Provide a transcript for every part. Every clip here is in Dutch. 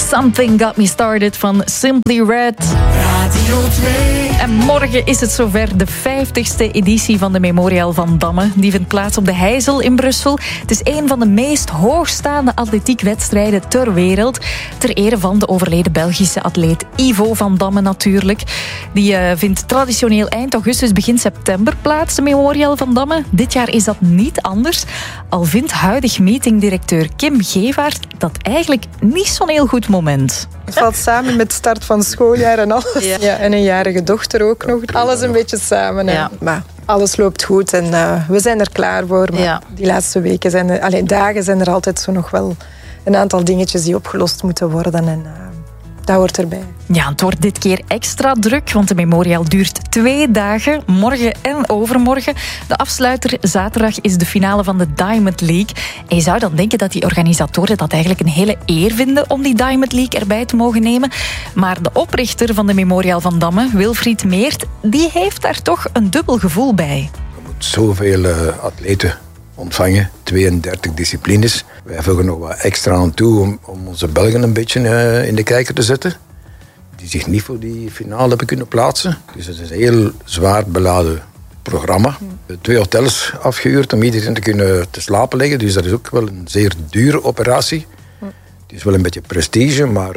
Something Got Me Started van Simply Red. Radio 2. En morgen is het zover, de 50ste editie van de Memorial van Damme. Die vindt plaats op de Heijzel in Brussel. Het is een van de meest hoogstaande atletiekwedstrijden ter wereld. Ter ere van de overleden Belgische atleet Ivo van Damme natuurlijk. Die vindt traditioneel eind augustus, begin september plaats, de Memorial van Damme. Dit jaar is dat niet anders. Al vindt huidig meetingdirecteur Kim Gevaert dat eigenlijk niet zo'n heel goed moment. Het valt samen met de start van het schooljaar en alles. Ja, en een jarige dochter ook nog. Alles een beetje samen. Ja. Maar alles loopt goed en we zijn er klaar voor. Maar die laatste weken dagen zijn er altijd zo nog wel een aantal dingetjes die opgelost moeten worden. En dat hoort erbij. Ja, het wordt dit keer extra druk, want de Memorial duurt 2 dagen, morgen en overmorgen. De afsluiter zaterdag is de finale van de Diamond League. En je zou dan denken dat die organisatoren dat eigenlijk een hele eer vinden om die Diamond League erbij te mogen nemen. Maar de oprichter van de Memorial van Damme, Wilfried Meert, die heeft daar toch een dubbel gevoel bij. Je moet zoveel atleten ontvangen, 32 disciplines. Wij voegen nog wat extra aan toe om onze Belgen een beetje in de kijker te zetten. Die zich niet voor die finale hebben kunnen plaatsen. Dus het is een heel zwaar beladen programma. 2 hotels afgehuurd om iedereen te slapen leggen. Dus dat is ook wel een zeer dure operatie. Het is wel een beetje prestige, maar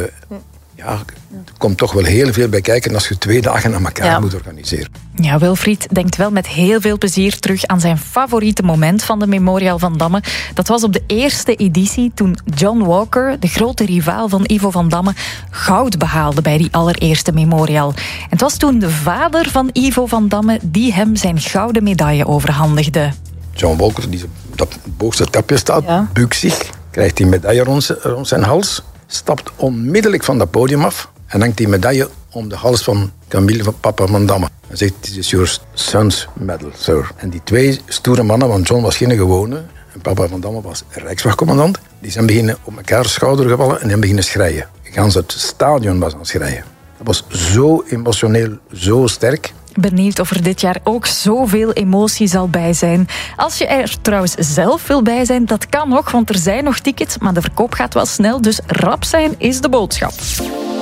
er komt toch wel heel veel bij kijken als je 2 dagen aan elkaar moet organiseren. Ja, Wilfried denkt wel met heel veel plezier terug aan zijn favoriete moment van de Memorial van Damme. Dat was op de eerste editie toen John Walker, de grote rivaal van Ivo van Damme, goud behaalde bij die allereerste Memorial. En het was toen de vader van Ivo van Damme die hem zijn gouden medaille overhandigde. John Walker, die op dat bovenste tapje staat, bukt zich, krijgt die medaille rond zijn hals, stapt onmiddellijk van dat podium af en hangt die medaille om de hals van Camille van Papa van Damme. Hij zegt, this is your son's medal, sir. En die 2 stoere mannen, want John was geen gewone en Papa van Damme was rijkswachtcommandant, die zijn beginnen op elkaar schouder gevallen en hebben beginnen schreien. Gans het stadion was aan het schreien. Dat was zo emotioneel, zo sterk. Benieuwd of er dit jaar ook zoveel emotie zal bij zijn. Als je er trouwens zelf wil bij zijn, dat kan nog, want er zijn nog tickets, maar de verkoop gaat wel snel, dus rap zijn is de boodschap.